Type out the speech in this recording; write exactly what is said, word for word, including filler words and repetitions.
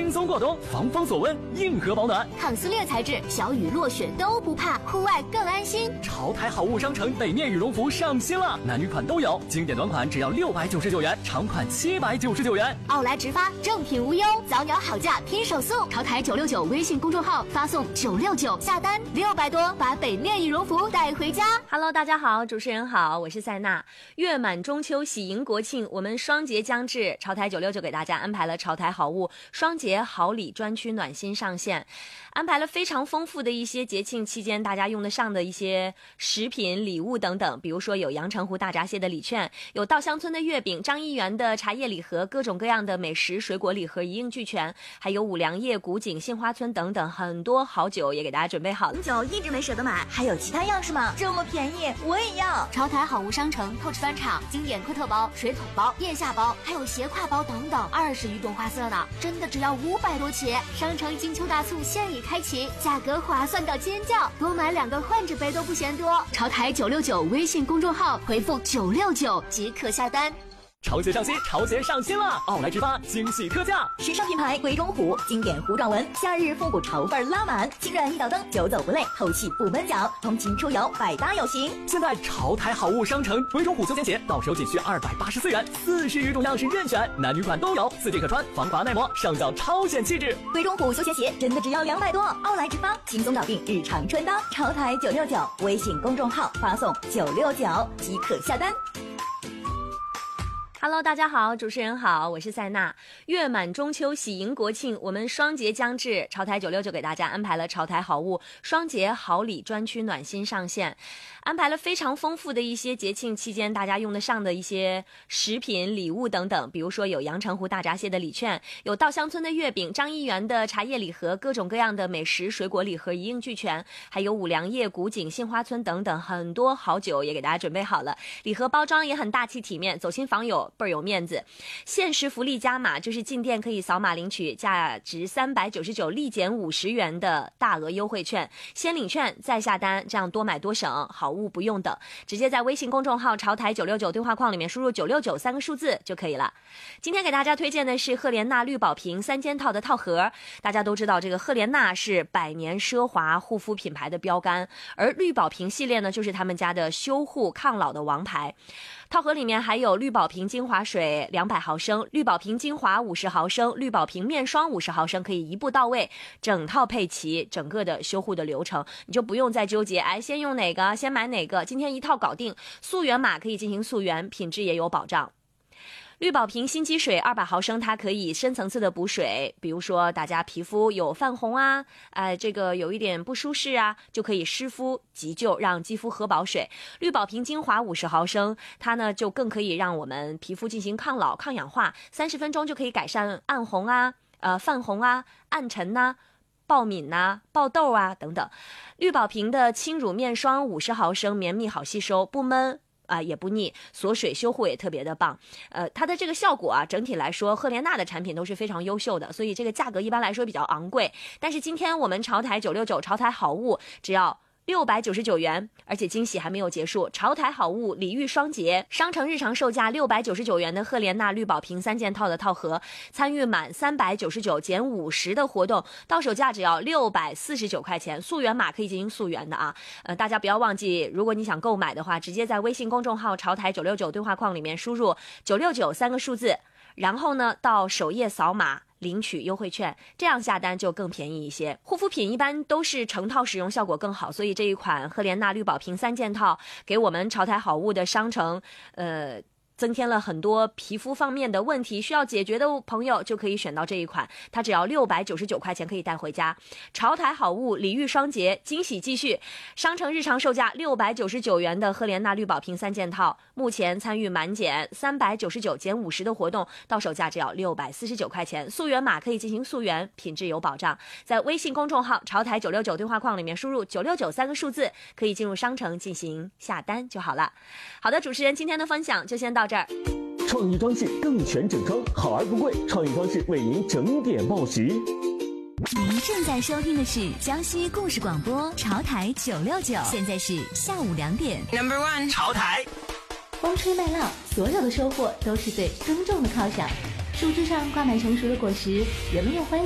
轻松过冬，防风锁温，硬核保暖， 抗撕裂材质，小雨落雪都不怕，户外更安心。 潮台好物商城北面羽绒服上新了，男女款都有，经典短款只要六百九十九元，长款七百九十九元。 奥莱直发，正品无忧，早鸟好价拼手速。潮台九六九微信公众号发送九六九下单六百多，把北面羽绒服带回家。 Hello， 大家好，主持人好，我是塞娜。月满中秋，喜迎国庆，我们双节将至，潮台九六九给大家安排了潮台好物双节好礼专区暖心上线，安排了非常丰富的一些节庆期间大家用得上的一些食品礼物等等，比如说有阳澄湖大闸蟹的礼券，有稻香村的月饼，张一元的茶叶礼盒，各种各样的美食水果礼盒一应俱全，还有五粮液、古井、杏花村等等很多好酒也给大家准备好了。 红酒一直没舍得买，还有其他样式吗？这么便宜我也要。 潮台好物商城透视专场，经典科特包、水桶包、腋下包，还有斜挎包等等，二十余种花色呢，真的只要五百多起。商城金秋大促现已开启，价格划算到尖叫，多买两个换着背都不嫌多。潮台九六九微信公众号回复九六九即可下单。 潮鞋上新，潮鞋上新了！奥莱直发惊喜特价， 时尚品牌鬼冢虎，经典糊状纹，夏日复古潮范拉满，轻软一脚蹬，久走不累，透气不闷脚，通勤出游百搭有型。 现在潮台好物商城鬼冢虎休闲鞋到手仅需二百八十四元，四十余种样式任选，男女款都有，四季可穿，防滑耐磨，上脚超显气质。 鬼冢虎休闲鞋真的只要两百多，奥莱直发轻松搞定日常穿搭。潮台九六九微信公众号发送九六九即可下单。 Hello， 大家好，主持人好，我是塞娜。月满中秋，喜迎国庆，我们双节将至，潮台九六九给大家安排了潮台好物双节好礼专区暖心上线，安排了非常丰富的一些节庆期间大家用得上的一些食品礼物等等，比如说有阳澄湖大闸蟹的礼券，有稻香村的月饼，张一元的茶叶礼盒，各种各样的美食水果礼盒一应俱全，还有五粮液、古井、杏花村等等很多好酒也给大家准备好了，礼盒包装也很大气体面，走亲访友倍儿有面子。限时福利加码，就是进店可以扫码领取价值三百九十九立减五十元的大额优惠券，先领券再下单，这样多买多省，好物不用等，直接在微信公众号潮台九六九对话框里面输入九六九三个数字就可以了。今天给大家推荐的是赫莲娜绿宝瓶三件套的套盒。大家都知道这个赫莲娜是百年奢华护肤品牌的标杆，而绿宝瓶系列呢就是他们家的修护抗老的王牌。套盒里面还有绿宝瓶精华水两百毫升，绿宝瓶精华五十毫升，绿宝瓶面霜五十毫升，可以一步到位，整套配齐，整个的修护的流程你就不用再纠结，哎，先用哪个先买哪个，今天一套搞定。溯源码可以进行溯源，品质也有保障。绿宝瓶心肌水二百毫升，它可以深层次的补水，比如说大家皮肤有泛红啊，呃，这个有一点不舒适啊，就可以湿敷急救，让肌肤喝饱水。绿宝瓶精华五十毫升，它呢就更可以让我们皮肤进行抗老抗氧化，三十分钟就可以改善暗红啊、呃泛红啊、暗沉呐、啊、爆敏呐、爆痘啊等等。绿宝瓶的轻乳面霜五十毫升，绵密好吸收，不闷啊、呃，也不腻，锁水修护也特别的棒。呃，它的这个效果啊，整体来说，赫莲娜的产品都是非常优秀的，所以这个价格一般来说比较昂贵。但是今天我们潮台九六九潮台好物只要六百九十九元，而且惊喜还没有结束，潮台好物礼遇双节，商城日常售价六百九十九元的赫莲娜绿宝瓶三件套的套盒，参与满三百九十九减五十的活动，到手价只要六百四十九块钱，溯源码可以进行溯源的啊。呃，大家不要忘记，如果你想购买的话，直接在微信公众号潮台九六九对话框里面输入九六九三个数字，然后呢到首页扫码领取优惠券，这样下单就更便宜一些。护肤品一般都是成套使用效果更好，所以这一款赫莲娜绿宝瓶三件套给我们潮台好物的商城呃增添了很多皮肤方面的问题需要解决的朋友就可以选到这一款，它只要六百九十九块钱可以带回家。潮台好物礼遇双节，惊喜继续，商城日常售价六百九十九元的赫莲娜绿宝瓶三件套，目前参与满减三百九十九减五十的活动，到手价只要六百四十九块钱，溯源码可以进行溯源，品质有保障。在微信公众号潮台九六九对话框里面输入九六九三个数字，可以进入商城进行下单就好了。好的，主持人今天的分享就先到这儿。 创意装饰更全整装，好而不贵，创意装饰为您整点报时。 您正在收听的是江西故事广播潮台九六九，现在是下午两点。 Number one， 潮台。 风吹麦浪，所有的收获都是对耕种的犒赏。树枝上挂满成熟的果实，人们用欢